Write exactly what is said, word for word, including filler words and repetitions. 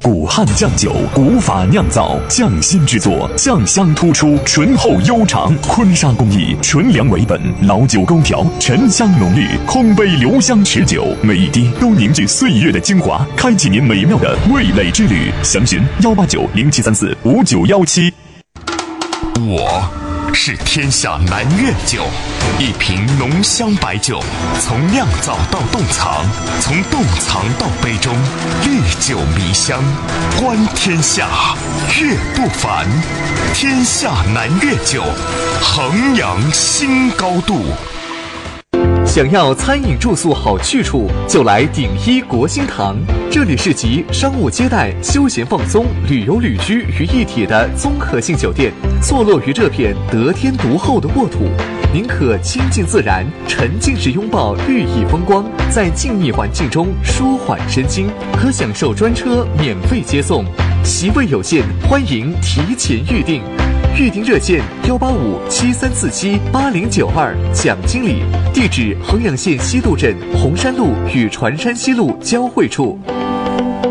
古汉酱酒，古法酿造，匠心制作，酱香突出，醇厚悠长。坤沙工艺，纯粮为本，老酒勾调，沉香浓郁，空杯留香持久，每一滴都凝聚岁月的精华，开启您美妙的味蕾之旅。详询幺八九零七三四五九幺七。 我是天下南粤酒，一瓶浓香白酒，从酿造到冻藏，从冻藏到杯中，历久弥香，观天下，悦不凡。天下南粤酒，衡阳新高度。 想要餐饮住宿好去处，就来鼎一国兴堂。这里是集商务接待、休闲放松、旅游旅居于一体的综合性酒店，坐落于这片得天独厚的沃土。您可亲近自然，沉浸式拥抱绿意风光，在静谧环境中舒缓身心，可享受专车免费接送。席位有限，欢迎提前预订。预订热线幺八五七三四七八零九二，蒋经理。地址：衡阳县西渡镇红山路与船山西路交汇处。